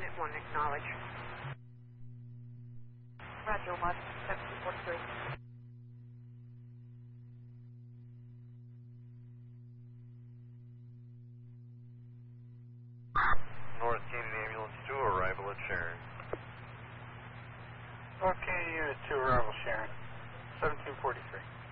1, acknowledge. Roger, 1, 1743. North Canyon Ambulance 2, arrival at Sharon. North Canyon Unit 2, arrival Sharon. 1743.